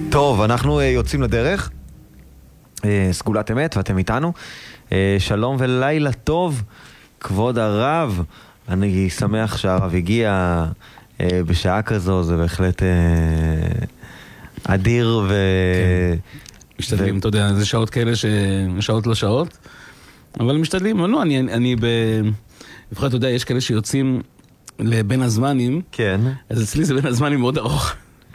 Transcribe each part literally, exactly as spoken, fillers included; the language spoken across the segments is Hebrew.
טוב, אנחנו יוצאים לדרך. סגולת אמת, ואתם איתנו. שלום ולילה טוב, כבוד הרב. אני שמח שהרב הגיע בשעה כזו, זה בהחלט אדיר ו... משתדלים, אתה יודע, זה שעות כאלה ששעות לא שעות, אבל משתדלים, אבל לא, אני, אני ב... לפחות, אתה יודע, יש כאלה שיוצאים לבין הזמנים, כן. אז אצלי זה בין הזמנים מאוד ארוך.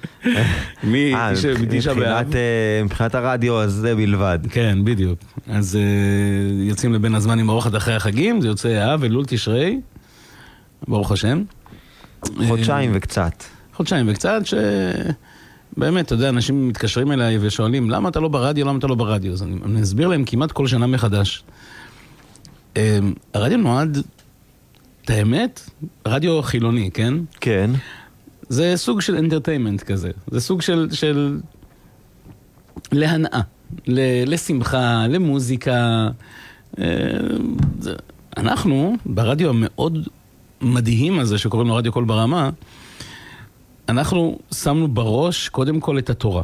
מתשע באב. מבחינת הרדיו, אז זה בלבד. כן, בדיוק. אז יוצאים לבין הזמנים ארוך עד אחרי החגים, זה יוצא אב, אלול, תשרי, ברוך השם. חודשיים וקצת. חודשיים וקצת, שבאמת, אתה יודע, אנשים מתקשרים אליי ושואלים, למה אתה לא ברדיו, למה אתה לא ברדיו? אז אני, אני אסביר להם כמעט כל שנה מחדש. הרדיו נועד, את האמת, רדיו חילוני, כן? כן. זה סוג של אנטרטיימנט כזה. זה סוג של, של להנאה, לשמחה, למוזיקה. אנחנו, ברדיו המאוד מדהים הזה, שקוראים לו רדיו קול ברמה, אנחנו שמנו בראש קודם כל את התורה.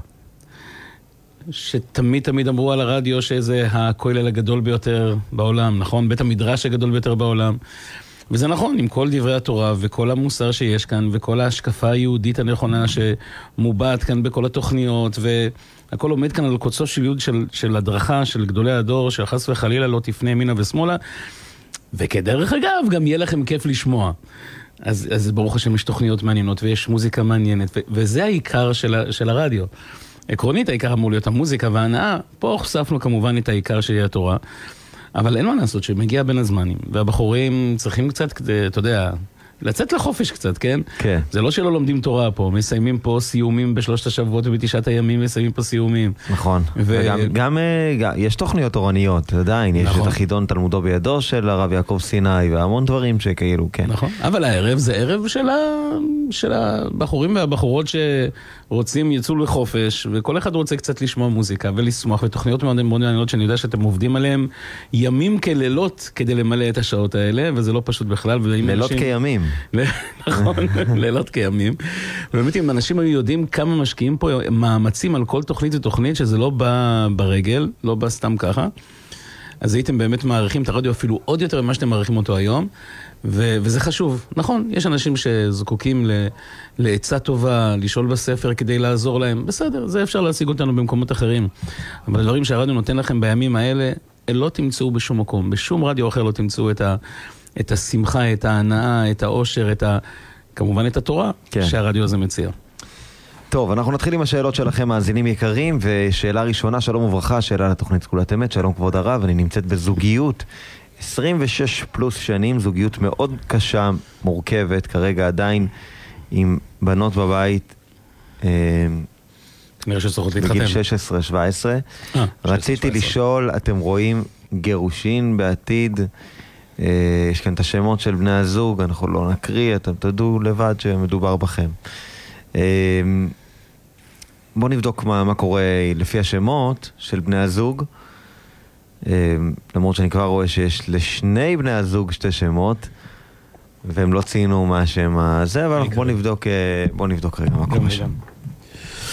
שתמיד תמיד אמרו על הרדיו שזה הכולל הגדול ביותר בעולם, נכון? בית המדרש הגדול ביותר בעולם. וזה נכון, עם כל דברי התורה וכל המוסר שיש כאן, וכל ההשקפה היהודית הנכונה שמובעת כאן בכל התוכניות, והכל עומד כאן על קוצו של יוד של, של הדרכה, של גדולי הדור, של חס וחלילה לא תפנה ימינה ושמאלה, וכדרך אגב, גם יהיה לכם כיף לשמוע. אז, אז ברוך השם יש תוכניות מעניינות, ויש מוזיקה מעניינת, ו- וזה העיקר של, ה- של הרדיו. עקרונית, העיקר אמור להיות המוזיקה וההנאה, פה חשפנו כמובן את העיקר שהיא התורה, אבל אין מה לעשות שמגיע בין הזמנים, והבחורים צריכים קצת, אתה יודע, לצאת לחופש קצת, כן? כן. זה לא שלא לומדים תורה פה, מסיימים פה סיומים בשלושת השבועות ובתשעת הימים, מסיימים פה סיומים. נכון. ו... וגם גם, גם, יש תוכניות תורניות, עדיין, יש נכון. את החידון תלמודו בידו של הרב יעקב סיני, והמון דברים שכאילו, כן. נכון. אבל הערב זה ערב של, ה... של הבחורים והבחורות שרוצים, יצאו לחופש, וכל אחד רוצה קצת לשמוע מוזיקה ולשמוח, ותוכניות מאוד מאוד מעניינות שאני יודע שאתם עובדים עליהם ימים כלילות כדי למלא את השעות האלה, וזה לא פשוט בכלל. לילות כימים. נכון, לילות כימים. ובאמת אם אנשים היו יודעים כמה משקיעים פה מאמצים על כל תוכנית ותוכנית, שזה לא בא ברגל, לא בא סתם ככה, אז הייתם באמת מעריכים את הרדיו אפילו עוד יותר ממה שאתם מעריכים אותו היום, ו- וזה חשוב. נכון, יש אנשים שזקוקים ל- לעצה טובה, לשאול בספר כדי לעזור להם, בסדר, זה אפשר להשיג אותנו במקומות אחרים. אבל הדברים שהרדיו נותן לכם בימים האלה, לא תמצאו בשום מקום, בשום רדיו אחר לא תמצאו את ה... את השמחה, את ההנאה, את האושר, את ה... כמובן את התורה, כן. שהרדיו הזה מציע. טוב, אנחנו נתחיל עם השאלות שלכם, מאזינים יקרים, ושאלה ראשונה, שלום וברכה, שאלה לתוכנית סגולת אמת, שלום כבוד הרב, אני נמצאת בזוגיות, עשרים ושש פלוס שנים, זוגיות מאוד קשה, מורכבת, כרגע עדיין עם בנות בבית, כנראה שצריכות להתחתן. בגיל שש עשרה שבע עשרה. רציתי לשאול, אתם רואים גירושין בעתיד, יש כאן את השמות של בני הזוג, אנחנו לא נקריא, אתם תדעו לבד שמדובר בכם. בואו נבדוק מה, מה קורה לפי השמות של בני הזוג, למרות שאני כבר רואה שיש לשני בני הזוג שתי שמות, והם לא ציינו מה השם הזה, אבל בואו נבדוק, בואו נבדוק רגע מה קורה שם.